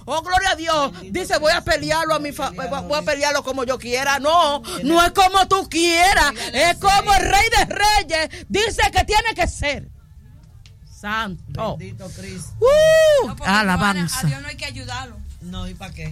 Oh, gloria a Dios. Dice, voy a pelearlo voy a pelearlo como yo quiera. No, no es como tú quieras. Es como el Rey de Reyes dice que tiene que ser. Santo. Bendito Cristo. No, Alabanza. A Dios no hay que ayudarlo. No, ¿y para qué?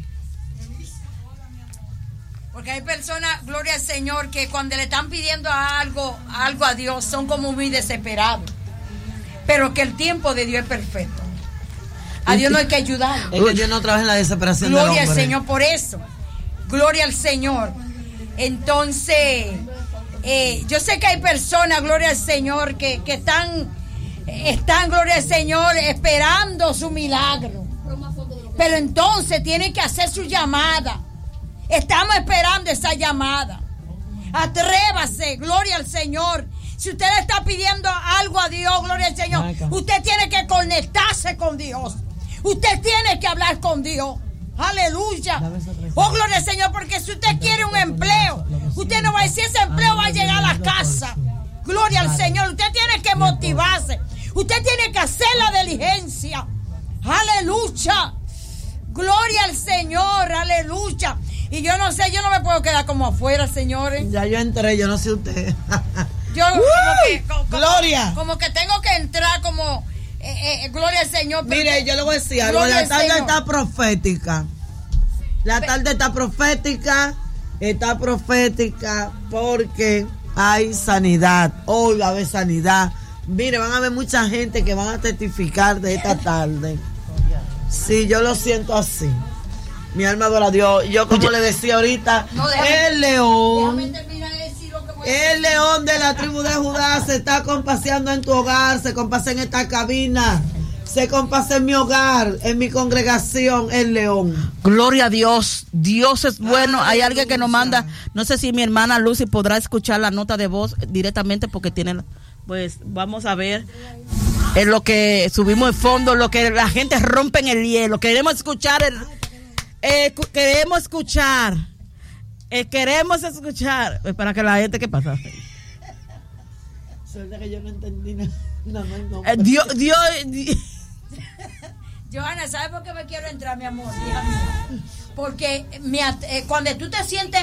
Porque hay personas, gloria al Señor, que cuando le están pidiendo algo a Dios son como muy desesperados. Pero que el tiempo de Dios es perfecto. A Dios no hay que ayudarlo. Es que Dios no trabaja en la desesperación del hombre. Gloria al Señor por eso. Gloria al Señor. Entonces, yo sé que hay personas, gloria al Señor, que están, gloria al Señor, esperando su milagro. Pero entonces tienen que hacer su llamada. Estamos esperando esa llamada. Atrévase, gloria al Señor. Si usted le está pidiendo algo a Dios, gloria al Señor, usted tiene que conectarse con Dios. Usted tiene que hablar con Dios. Aleluya. Oh, gloria al Señor, porque si usted quiere un empleo, usted no va a decir ese empleo va a llegar a la casa. Gloria al Señor. Usted tiene que motivarse. Usted tiene que hacer la diligencia. Aleluya. Gloria al Señor. Aleluya. Y yo no sé, yo no me puedo quedar como afuera, señores. Ya yo entré, yo no sé usted. Yo Gloria. Como que tengo que entrar como gloria al Señor. Mire, yo le voy a decir algo. La tarde está profética. La tarde está profética. Está profética porque hay sanidad. Hoy va a haber sanidad. Mire, van a haber mucha gente que van a testificar de esta tarde. Sí, yo lo siento así. Mi alma adora a Dios. Yo, como le decía ahorita, el león de la tribu de Judá se está compaseando en tu hogar, se compasea en esta cabina, se compasea en mi hogar, en mi congregación, el león. Gloria a Dios. Dios es bueno. Hay alguien que nos manda, no sé si mi hermana Lucy podrá escuchar la nota de voz directamente porque tiene, pues vamos a ver. Es lo que subimos en fondo, lo que la gente rompe en el hielo. Queremos escuchar queremos escuchar para que la gente, ¿qué pasa? Suerte que yo no entendí nada. No. Dios. Johanna, ¿sabes por qué me quiero entrar, mi amor? Porque cuando tú te sientes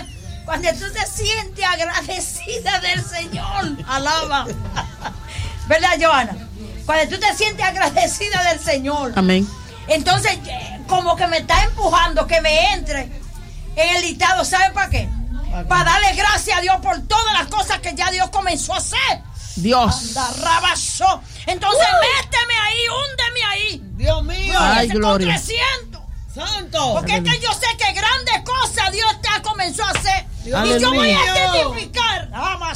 agradecida del Señor, alaba. ¿Verdad, Johanna? Cuando tú te sientes agradecida del Señor. Amén. Entonces, como que me está empujando que me entre en el listado, ¿sabe para qué? Para darle gracias a Dios por todas las cosas que ya Dios comenzó a hacer. Dios. Entonces, méteme ahí, húndeme ahí. Dios mío. Ay, gloria. Creciendo. Santo. Porque es que yo sé que grandes cosas Dios te comenzó a hacer. Aleluya. Y yo voy a testificar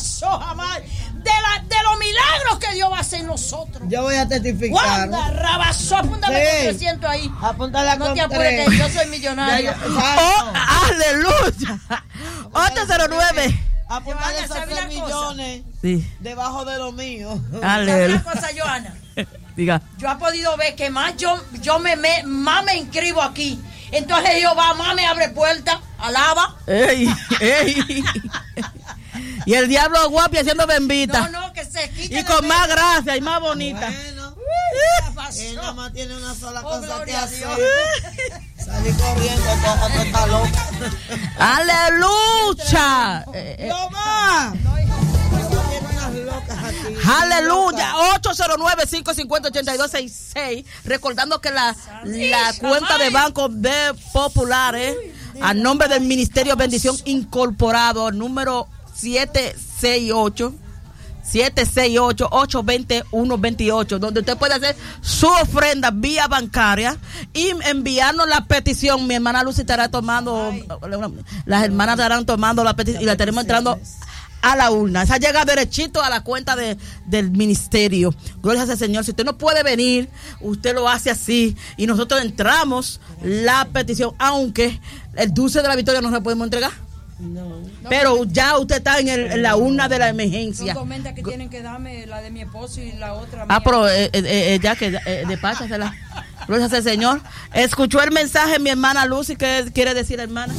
de los milagros que Dios va a hacer en nosotros. Yo voy a testificar. Apúntame con 300 ahí. Apúntala con No te apures, que yo soy millonario. Aleluya. 809. Apúntale esos 3 millones debajo de lo mío. Aleluya. Una cosa, Johanna. Diga. Yo he podido ver que más más me inscribo aquí. Entonces Jehová más me abre puertas. Alaba. Ey. Y el diablo guapi haciendo bembita. No, que se quite. Y con más gracia y más bonita. Bueno, él nada más tiene una sola cosa que hacer. Salir corriendo hasta está loca. Aleluya. Aleluya. 809-550-8266. Recordando que la cuenta de Banco de Populares, a nombre del Ministerio Bendición Incorporado, número 768-820-128, donde usted puede hacer su ofrenda vía bancaria y enviarnos la petición. Mi hermana Lucy estará tomando, las hermanas estarán tomando la petición y la tenemos entrando a la urna. Esa llega derechito a la cuenta del ministerio. Gloria al Señor. Si usted no puede venir, usted lo hace así y nosotros entramos la petición, aunque el dulce de la victoria no se podemos entregar. No. Pero ya usted está en la urna de la emergencia. No comenta que tienen que darme la de mi esposo y la otra mía. Pero ya que despáchasela. Gloria al Señor. Escuchó el mensaje mi hermana Lucy. ¿Qué quiere decir, hermana?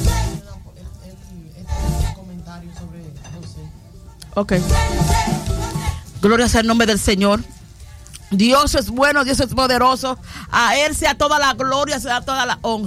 Comentario sobre José. Ok. Gloria sea el nombre del Señor. Dios es bueno, Dios es poderoso. A Él sea toda la gloria, sea toda la honra.